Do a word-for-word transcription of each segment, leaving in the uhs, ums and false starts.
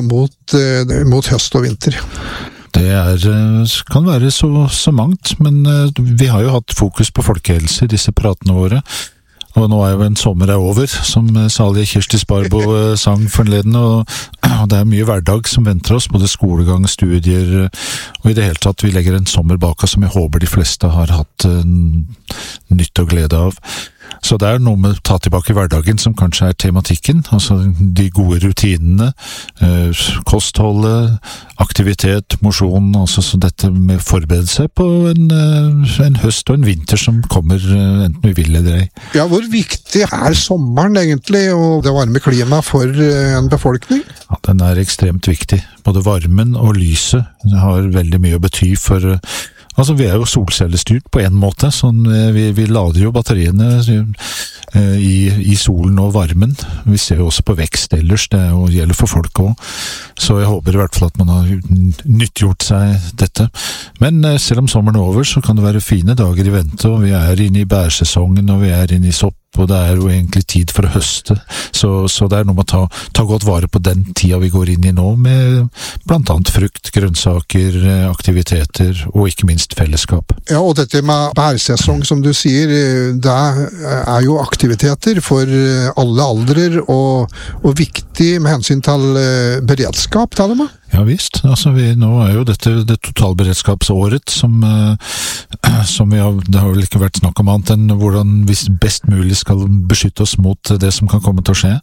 mot, mot høst og vinter? Det er, kan være så, så mangt, men vi har jo hatt fokus på folkehelse i disse pratene våre. Og nå er jo en sommer er over, som salig Kirsti Sparbo sang forleden, og, og det er mye hverdag som venter oss, både skolegang, studier, og i det hele tatt vi legger en sommer bak oss som jeg håper de fleste har hatt uh, nytt og glede av. Så det er noe med å ta tilbake hverdagen som kanskje er tematikken, altså de gode rutinene, uh, kostholdet, aktivitet, mosjon, altså så dette med å forberede seg på en, uh, en høst og en vinter som kommer uh, enten vi vil eller ei. Ja, hvor viktig er sommeren egentlig, og det varme klimaet for uh, en befolkning? Ja, den er ekstremt viktig. Både varmen og lyset har veldig mye å bety for uh, Altså, vi er jo solcellestyrt på en måte, sånn, vi, vi lader jo batteriene eh, i, i solen og varmen. Vi ser jo også på vekst ellers, det er jo, gjelder for folk også. Så jeg håper i hvert fall at man har nyttgjort seg dette. Men eh, selv om sommeren er over, så kan det være fine dager i vente, og vi er inne i bærsesongen, og vi er inne i sopp, og det er jo egentlig tid for å høste. Så, så det er noe med å ta, ta godt vare på den tida vi går inn i nå, med blant annet frukt, grønnsaker, aktiviteter, og ikke minst fellesskap. Ja, og dette med bærsesong, som du sier, det er jo aktiviteter for alle aldrer, og, og viktig med hensyn til beredskap, taler man? Ja visst, altså vi, nå er jo dette det totalberedskapsåret som, eh, som vi har, det har vel ikke vært snakk om annet enn hvordan vi best mulig skal beskytte oss mot det som kan komme til å skje.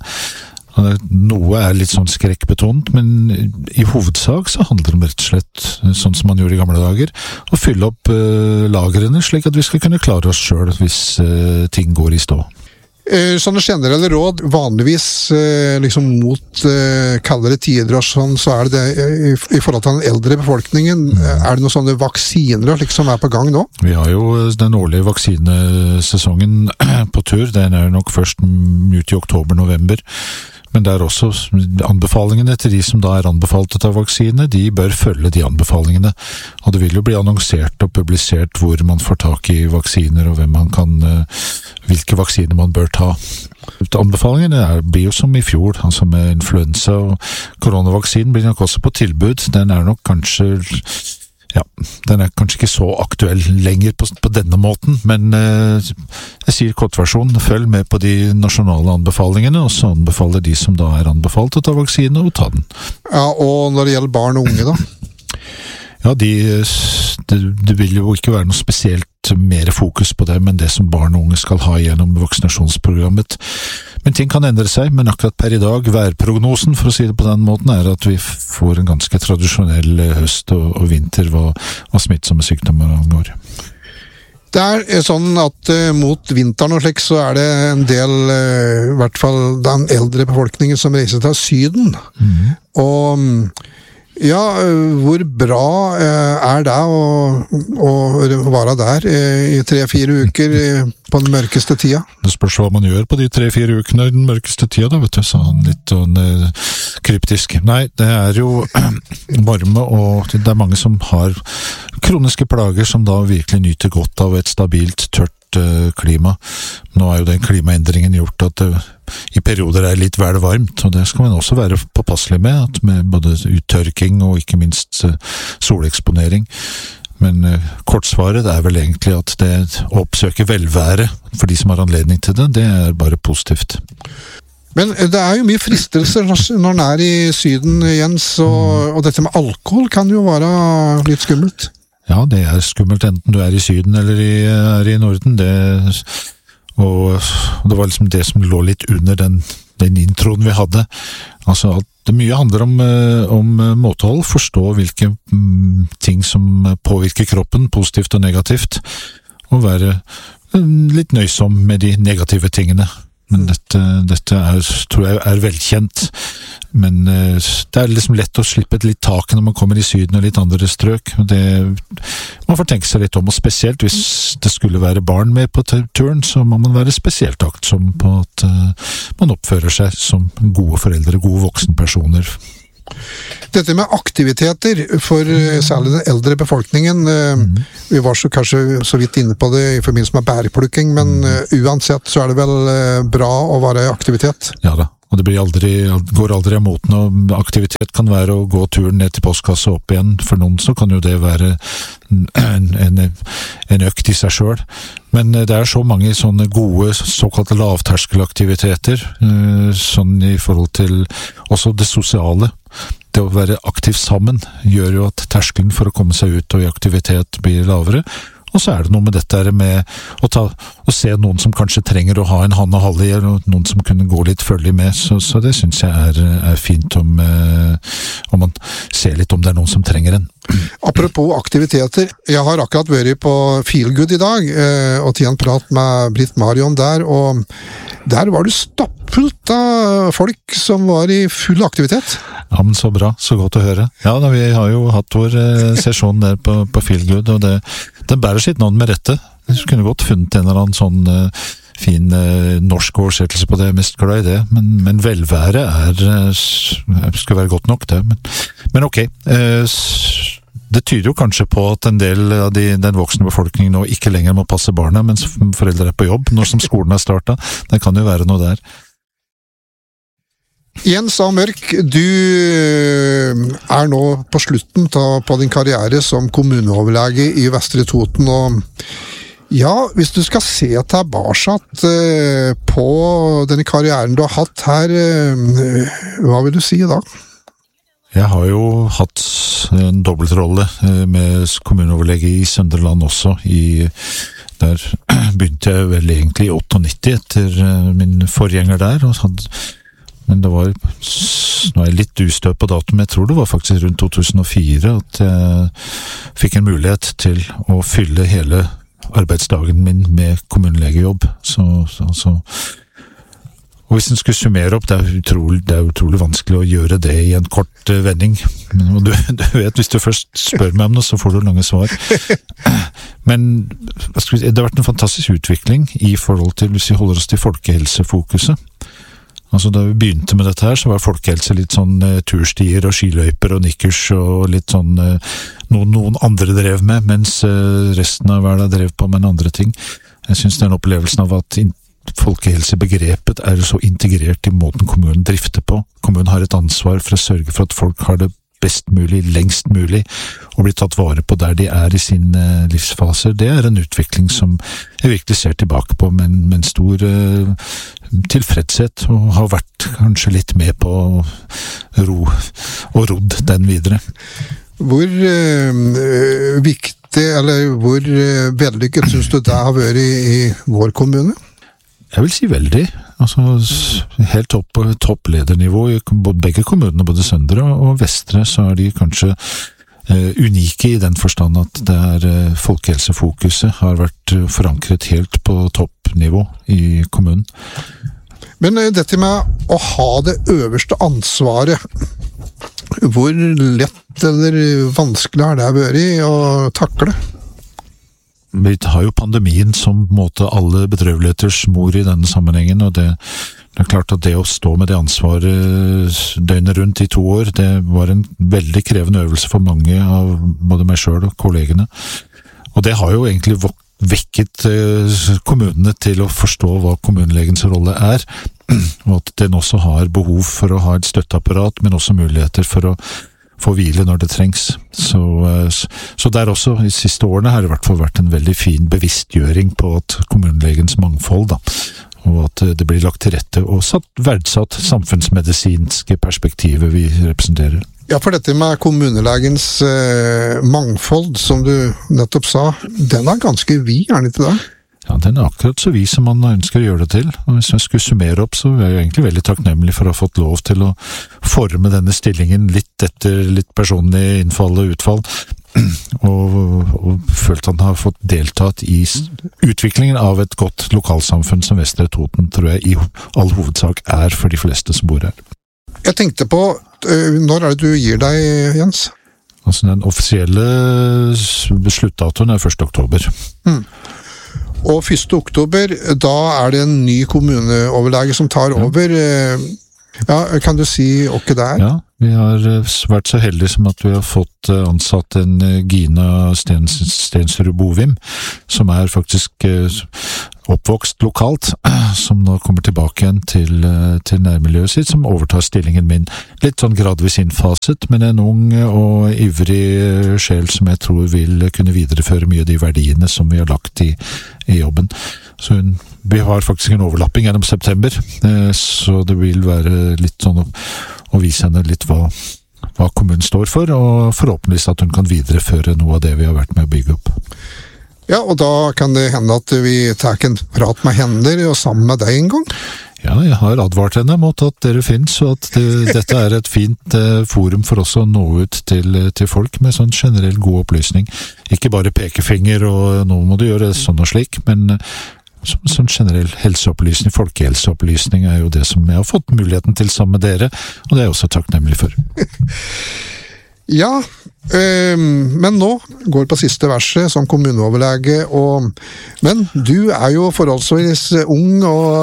Noe er litt sånn skrekkbetont, men i hovedsak så handler det om rett og slett, sånn som man gjorde i gamle dager, å fylle opp eh, lagrene slik at vi skal kunne klare oss selv hvis eh, ting går i stå. Sånne generelle råd, vanligvis liksom mot kaldere tider og sånn, så er det det i, i forhold til den eldre befolkningen. Mm. Er det noen sånne vaksiner liksom er på gang nå? Vi har jo den årlige vaksinesesongen på tur, den er jo nok først ut i oktober-november. Men det er også anbefalingene til de som da er anbefalt å ta vaksine, de bør følge de anbefalingene. Og det vil jo bli annonsert og publisert hvor man får tak i vaksiner og hvem man kan, hvilke vaksiner man bør ta. Anbefalingene er, blir jo som i fjor, altså med influensa og koronavaksinen blir nok også på tilbud. Den er nok kanskje... Ja, den er kanskje ikke så aktuell lenger på, på denne måten, men eh, jeg sier kortversjon, følg med på de nasjonale anbefalingene, og så anbefaler de som da er anbefalt å ta vaksine, å ta den. Ja, og når det gjelder barn og unge da? Ja, de, det, det vil jo ikke være noe spesielt mer fokus på det, men det som barn og unge skal ha gjennom vaksinasjonsprogrammet. Men ting kan endre seg, men akkurat per i dag, værprognosen, for å si det på den måten, er at vi får en ganske tradisjonell høst og, og vinter hva, hva smittsomme sykdommer angår. Det er sånn at uh, mot vinteren og slik, så er det en del, uh, i hvert fall den eldre befolkningen som reiser til Syden. Mm. Og ja, hvor bra er det å, å være der i tre-fire uker på den mørkeste tida? Det spørs hva man gjør på de tre-fire ukene i den mørkeste tida, da, vet du, sa han litt sånn kryptisk. Nei, det er jo varme, og det er mange som har kroniske plager som da virkelig nyter godt av et stabilt, tørt klima. Nå er jo den klimaendringen gjort at det i perioder er litt vel varmt, og det skal man også være påpasselig med, at med både uttørking og ikke minst soleksponering. Men kortsvaret er vel egentlig at det å oppsøke velvære for de som har anledning til det, det er bare positivt. Men det er jo mye fristelser når man er i Syden, Jens, og, og dette med alkohol kan jo være litt skummelt. Ja, det er skummelt enten du er i Syden eller i, er i Norden. Det, og det var liksom det som lå litt under den, den introen vi hadde. Altså at det mye handler om, om måtehold, forstå hvilke mm, ting som påvirker kroppen, positivt og negativt, og være litt nøysom med de negative tingene. Men dette, dette er, tror jeg er velkjent. Men uh, det er liksom lett å slippe et litt tak når man kommer i Syden og litt andre strøk. Det, man får tenke seg litt om, og spesielt hvis det skulle være barn med på turen, så må man være spesielt aktsom på at uh, man oppfører seg som gode foreldre, gode voksenpersoner. Dette med aktiviteter for særlig den eldre befolkningen, mm. vi var så kanskje så vidt inne på det i forbindelse med bærplukking, men mm. uansett så er det vel bra å være i aktivitet? Ja da, Og det blir aldri, går aldri av moten, og aktivitet kan være å gå turen ned til postkassa opp igjen. For noen så kan jo det være en, en, en økt i seg selv. Men det er så mange sånne gode, såkalte lavterskelaktiviteter, sånn i forhold til også det sosiale. Det å være aktiv sammen gjør jo at terskelen for å komme seg ut og i aktivitet blir lavere. Og så er det noe med dette med å, ta, å se noen som kanskje trenger å ha en hand og halv i, eller noen som kunne gå litt følge med, så, så det synes jeg er, er fint om, eh, om man ser litt om det er noen som trenger en. Apropos aktiviteter, jeg har akkurat vært på Feelgood i dag, eh, og tatt en prat med Britt Marion der, og der var det stappfullt av folk som var i full aktivitet. Ja, men så bra, så godt å høre. Ja, da, vi har jo hatt vår eh, sesjon der på, på Feelgood, og det, det bærer sitt navn med rette. Vi kunne godt funnet en eller annen sånn eh, fin eh, norsk oversettelse på det, jeg er mest glad i det, men, men velvære er, eh, skal være godt nok det, men, men ok. Eh, det tyder jo kanskje på at en del av de, den voksne befolkningen nå ikke lenger må passe barna, mens foreldre er på jobb, når som skolen har startet. Det kan jo være noe der. Jens A. Mørk, du er nå på slutten på din karriere som kommuneoverlege i Vestre Toten, og ja, hvis du skal se tilbake på denne karrieren du har hatt her, hva vil du si da? Jeg har jo hatt en dobbeltrolle med kommuneoverlege i Sønderland også. I, der begynte jeg vel egentlig i åttiåtte etter min forgjenger der, og hadde men det var, nå er jeg litt ustø på datum, jeg tror det var faktisk rundt to tusen og fire at jeg fikk en mulighet til å fylle hele arbeidsdagen min med kommunelegejobb. Så, så, så. Og hvis en skulle summere opp, det er, utrolig, det er utrolig vanskelig å gjøre det i en kort uh, vending. Og du, du vet, hvis du først spør meg om noe, så får du lange svar. Men det har vært en fantastisk utvikling i forhold til, hvis vi holder oss til folkehelsefokuset. Altså da vi begynte med dette her, så var folkehelse litt sånn uh, turstier og skiløyper og nikkers og litt sånn uh, noen, noen andre drev med, mens uh, resten av verden drev på med en andre ting. Jeg synes den opplevelsen av at folkehelsebegrepet er så integrert i måten kommunen drifter på. Kommunen har et ansvar for å sørge for at folk har det best mulig, lengst mulig, og blir tatt vare på der de er i sin uh, livsfaser. Det er en utvikling som jeg virkelig ser tilbake på med en, med en stor uh, tilfredshet, og har vært kanskje litt med på å ro og rodd den videre. Hvor uh, viktig, eller hvor uh, vellykket synes du det har vært i, i vår kommune? Jeg vil si veldig. Altså, helt topp på toppledernivå i begge kommunene, både Søndre og Vestre, så er de kanskje eh, unike i den forstand at det er eh, folkehelsefokuset har vært eh, forankret helt på toppnivå i kommunen. Men eh, dette med å ha det øverste ansvaret, hvor lett eller vanskelig har det vært å takle? Vi har jo pandemien som måte alle bedrøveligheters mor i denne sammenhengen, og det, det er klart at det å stå med det ansvaret døgnet rundt i to år, det var en veldig krevende øvelse for mange av både meg selv og kollegene. Og det har jo egentlig vekket kommunene til å forstå hva kommunelegens rolle er, og at den også har behov for å ha et støtteapparat, men også muligheter for å få hvile når det trengs. Så, så der også, i siste årene har det i hvert fall vært en veldig fin bevisstgjøring på at kommunelegens mangfold, da, og at det blir lagt til rette og satt, verdsatt samfunnsmedisinske perspektivet vi representerer. Ja, for dette med kommunelegens eh, mangfold, som du nettopp sa, den er ganske vid, er den ikke det? Ja, den er akkurat så vid som man ønsker å gjøre det til. Og hvis jeg skulle summere opp, så er jeg egentlig veldig takknemlig for å ha fått lov til å forme denne stillingen litt etter litt personlig innfall og utfall, og, og følt at han har fått deltatt i utviklingen av et godt lokalsamfunn som Vestre Toten, tror jeg i all hovedsak er for de fleste som bor her. Jeg tenkte på, når er det du gir deg, Jens? Altså, den offisielle sluttdatoen er første oktober. Mm. Og første oktober, da er det en ny kommuneoverlege som tar over. Ja, kan du si hva det er? Ja, Vi har vært så heldige som at vi har fått ansatt en Gina Stens, Stensrud Bovim, som er faktisk oppvokst lokalt, som nå kommer tilbake igjen til, til nærmiljøet sitt, som overtar stillingen min. Litt sånn gradvis innfaset, men en ung og ivrig sjel som jeg tror vil kunne videreføre mye av de verdiene som vi har lagt i, i jobben. Så hun, vi har faktisk en overlapping gjennom september, så det vil være litt sånn å og vise henne litt hva, hva kommunen står for, og forhåpentligvis at hun kan videreføre noe av det vi har vært med å bygge opp. Ja, og da kan det hende at vi tar en prat med henne og sammen med deg en gang? Ja, jeg har advart henne mot at dere finnes, og at det, dette er et fint eh, forum for oss å nå ut til, til folk med sånn generell god opplysning. Ikke bare pekefinger og nå må du gjøre sånn og slik, men Som, som generell helseopplysning, folkehelseopplysning er jo det som jeg har fått muligheten til sammen med dere, og det er jeg også takknemlig for. Ja, øh, men nå går på siste verset som kommuneoverlege, og, men du er jo forholdsvis ung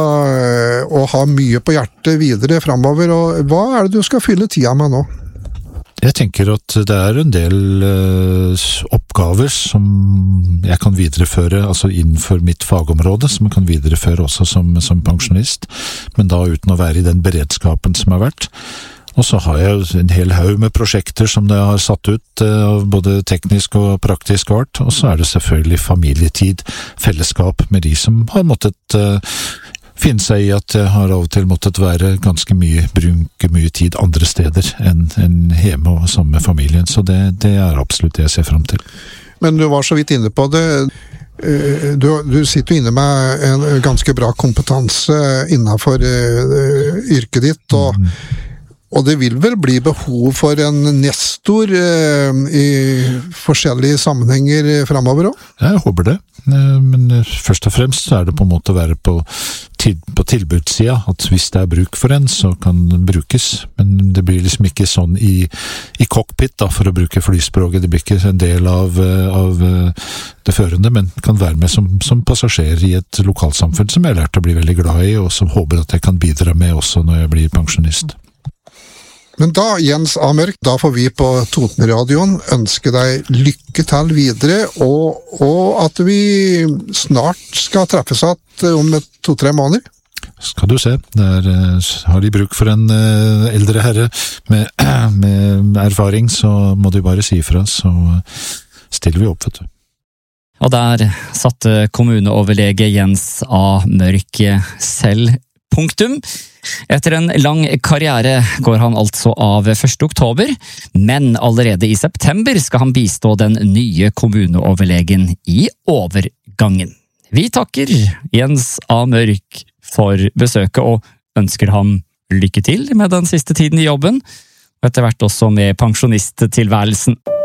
og, og har mye på hjertet videre fremover, og hva er det du skal fylle tida med nå? Jeg tenker at det er en del uh, oppgaver som jeg kan videreføre, altså innenfor mitt fagområde, som jeg kan videreføre også som, som pensjonist, men da uten å være i den beredskapen som har vært. Og så har jeg en hel haug med prosjekter som det har satt ut, uh, både teknisk og praktisk art, og så er det selvfølgelig familietid, fellesskap med de som har måttet uh, finne seg i at jeg har av og til måttet være ganske mye, bruke mye tid andre steder enn, enn hjemme og sammen med familien, så det, det er absolutt det jeg ser frem til. Men du var så vidt inne på det, du, du sitter jo inne med en ganske bra kompetanse innenfor uh, yrket ditt, og, mm. og det vil vel bli behov for en nestor uh, i forskjellige sammenhenger fremover også? Jeg håper det, men først og fremst så er det på en måte å være på, til, på tilbudssida, at hvis det er bruk for en, så kan den brukes, men det blir liksom ikke sånn i, i cockpit da, for å bruke flyspråket, det blir ikke en del av, av det førende, men kan være med som, som passasjer i et lokalsamfunn som jeg har lært å bli veldig glad i, og som håper at jeg kan bidra med også når jeg blir pensjonist. Men da, Jens A. Mørk, da får vi på Totenradioen ønske deg lykke til videre, og, og at vi snart skal treffes igjen om to-tre måneder. Skal du se, der har de bruk for en eldre herre med, med erfaring, så må de bare si fra, så stiller vi opp, vet du. Og der satte kommuneoverlege Jens A. Mørk selv punktum. Etter en lang karriere går han altså av første oktober, men allerede i september skal han bistå den nye kommuneoverlegen i overgangen. Vi takker Jens A. Mørk for besøket og ønsker ham lykke til med den siste tiden i jobben, og etter hvert også med pensjonisttilværelsen.